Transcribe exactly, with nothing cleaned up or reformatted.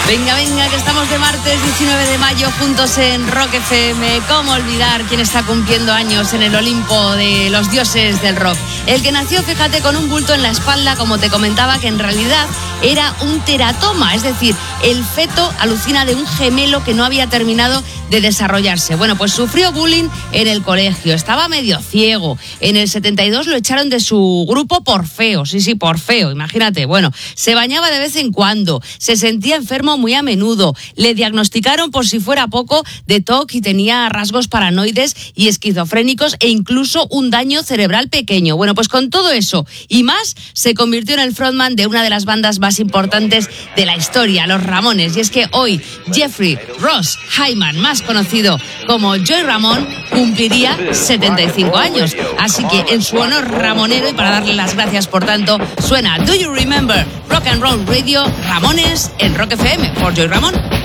Venga, venga, que estamos de martes diecinueve de mayo juntos en Rock F M. ¿Cómo olvidar quién está cumpliendo años en el Olimpo de los dioses del rock? El que nació, fíjate, con un bulto en la espalda, como te comentaba, que en realidad era un teratoma, es decir, el feto, alucina, de un gemelo que no había terminado de desarrollarse. Bueno, pues sufrió bullying en el colegio, estaba medio ciego. En el setenta y dos lo echaron de su grupo por feo, sí, sí, por feo, imagínate. Bueno, se bañaba de vez en cuando, se sentía enfermo muy a menudo, le diagnosticaron, por si fuera poco, de T O C y tenía rasgos paranoides y esquizofrénicos e incluso un daño cerebral pequeño. Bueno, pues con todo eso y más, se convirtió en el frontman de una de las bandas más importantes de la historia, los Ramones. Y es que hoy Jeffrey Ross Hyman, más conocido como Joey Ramón, cumpliría setenta y cinco años. Así que en su honor ramonero y para darle las gracias, por tanto, suena Do You Remember Rock and Roll Radio, Ramones en Rock F M por Joey Ramón.